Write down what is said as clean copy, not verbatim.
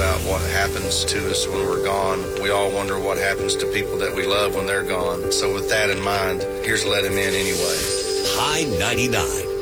about what happens to us when we're gone. We all wonder what happens to people that we love when they're gone. So with that in mind, here's Let Him In Anyway. High 99.